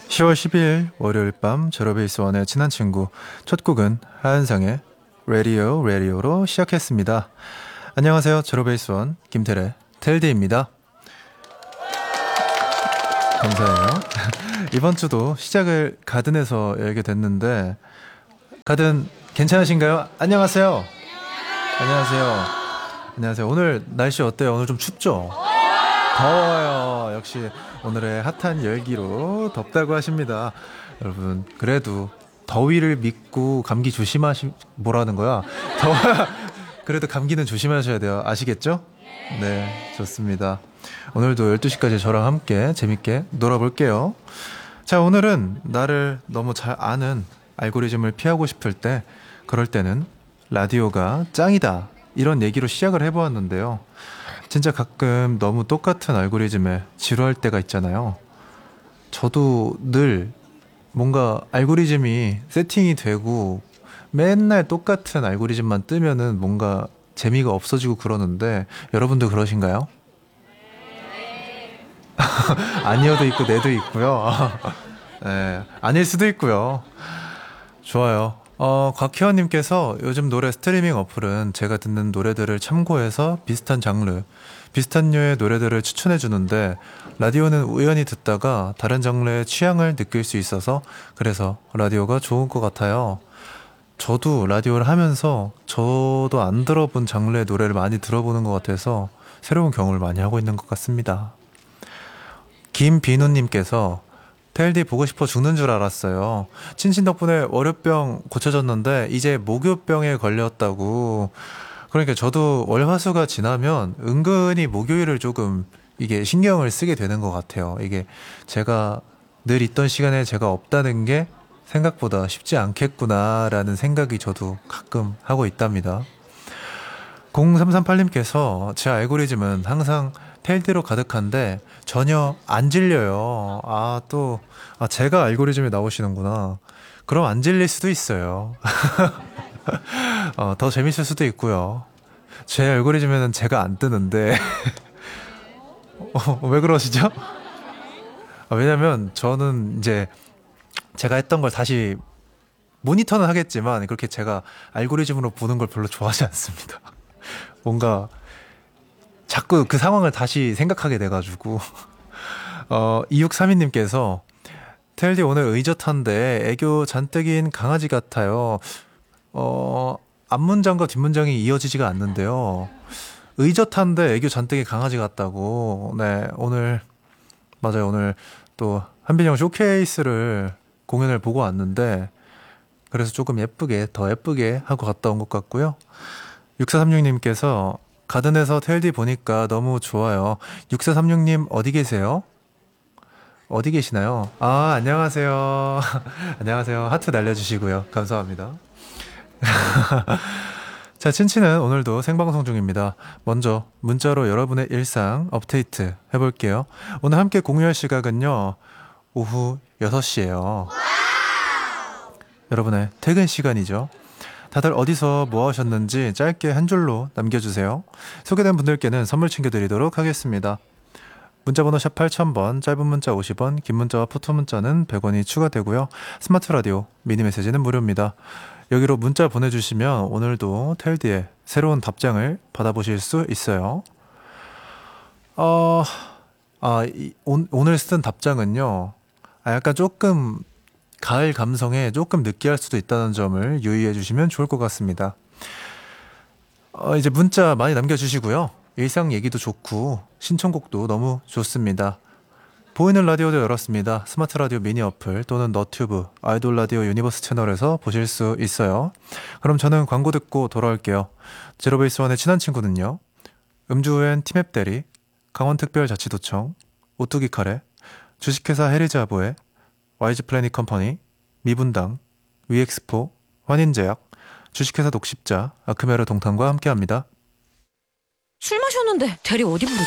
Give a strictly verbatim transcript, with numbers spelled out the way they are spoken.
시월 십이일 월요일 밤 제로베이스원의 친한 친구 첫 곡은 하은상의 라디오 라디오로 시작했습니다. 안녕하세요. 제로베이스원 김태래 텔디입니다. 감사해요. 이번 주도 시작을 가든에서 열게 됐는데 가든 괜찮으신가요? 안녕하세요. 안녕하세요. 안녕하세요. 오늘 날씨 어때요? 오늘 좀 춥죠? 더워요. 역시 오늘의 핫한 열기로 덥다고 하십니다. 여러분 그래도 더위를 믿고 감기 조심하시 뭐라는 거야? 더워 그래도 감기는 조심하셔야 돼요. 아시겠죠? 네, 좋습니다. 오늘도 열두 시까지 저랑 함께 재밌게 놀아볼게요. 자, 오늘은 나를 너무 잘 아는 알고리즘을 피하고 싶을 때, 그럴 때는 라디오가 짱이다 이런 얘기로 시작을 해보았는데요. 진짜 가끔 너무 똑같은 알고리즘에 지루할 때가 있잖아요. 저도 늘 뭔가 알고리즘이 세팅이 되고 맨날 똑같은 알고리즘만 뜨면은 뭔가 재미가 없어지고 그러는데 여러분도 그러신가요? 아니어도 있고 네도 있고요. 네, 아닐 수도 있고요. 좋아요. 어, 곽혜원님께서 요즘 노래 스트리밍 어플은 제가 듣는 노래들을 참고해서 비슷한 장르, 비슷한 류의 노래들을 추천해 주는데 라디오는 우연히 듣다가 다른 장르의 취향을 느낄 수 있어서 그래서 라디오가 좋은 것 같아요. 저도 라디오를 하면서 저도 안 들어본 장르의 노래를 많이 들어보는 것 같아서 새로운 경험을 많이 하고 있는 것 같습니다. 김비누님께서 텔디 보고 싶어 죽는 줄 알았어요. 친친 덕분에 월요병 고쳐졌는데 이제 목요병에 걸렸다고. 그러니까 저도 월화수가 지나면 은근히 목요일을 조금 이게 신경을 쓰게 되는 것 같아요. 이게 제가 늘 있던 시간에 제가 없다는 게 생각보다 쉽지 않겠구나라는 생각이 저도 가끔 하고 있답니다. 공삼삼팔님께서 제 알고리즘은 항상 텔디로 가득한데 전혀 안 질려요. 아, 또, 아, 제가 알고리즘에 나오시는구나. 그럼 안 질릴 수도 있어요. 어, 더 재밌을 수도 있고요. 제 알고리즘에는 제가 안 뜨는데. 어, 왜 그러시죠? 아, 왜냐면 저는 이제 제가 했던 걸 다시 모니터는 하겠지만 그렇게 제가 알고리즘으로 보는 걸 별로 좋아하지 않습니다. 뭔가 자꾸 그 상황을 다시 생각하게 돼가지고. 어, 이육삼이님께서 텔디 오늘 의젓한데 애교 잔뜩인 강아지 같아요. 어, 앞문장과 뒷문장이 이어지지가 않는데요. 의젓한데 애교 잔뜩인 강아지 같다고. 네, 오늘 맞아요. 오늘 또 한빈형 쇼케이스를 공연을 보고 왔는데 그래서 조금 예쁘게 더 예쁘게 하고 갔다 온 것 같고요. 육사삼육님께서 가든에서 텔디 보니까 너무 좋아요. 육사삼육님 어디 계세요? 어디 계시나요? 아, 안녕하세요. 안녕하세요. 하트 날려주시고요. 감사합니다. 자, 친친은 오늘도 생방송 중입니다. 먼저 문자로 여러분의 일상 업데이트 해볼게요. 오늘 함께 공유할 시각은요, 오후 여섯 시예요. 여러분의 퇴근 시간이죠. 다들 어디서 뭐 하셨는지 짧게 한 줄로 남겨주세요. 소개된 분들께는 선물 챙겨드리도록 하겠습니다. 문자번호 샵 팔천 번, 짧은 문자 오십 원, 긴 문자와 포토 문자는 백 원이 추가되고요. 스마트 라디오, 미니 메시지는 무료입니다. 여기로 문자 보내주시면 오늘도 텔디의 새로운 답장을 받아보실 수 있어요. 어, 아, 이, 오, 오늘 쓴 답장은요, 아, 약간 조금 가을 감성에 조금 느끼할 수도 있다는 점을 유의해 주시면 좋을 것 같습니다. 어, 이제 문자 많이 남겨주시고요. 일상 얘기도 좋고 신청곡도 너무 좋습니다. 보이는 라디오도 열었습니다. 스마트 라디오 미니 어플 또는 너튜브 아이돌 라디오 유니버스 채널에서 보실 수 있어요. 그럼 저는 광고 듣고 돌아올게요. 제로베이스원의 친한 친구는요, 음주후엔 티맵 대리, 강원특별자치도청, 오뚜기 카레, 주식회사 헤리자보의 와이즈 플래닛 컴퍼니, 미분당, 위엑스포, 환인제약, 주식회사 독십자, 아크메르 동탄과 함께합니다. 술 마셨는데 대리 어디 부르지?